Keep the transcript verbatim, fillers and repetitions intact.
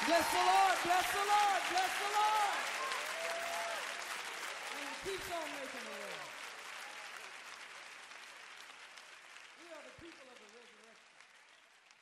Bless the Lord, bless the Lord, bless the Lord. And he keeps on making the way.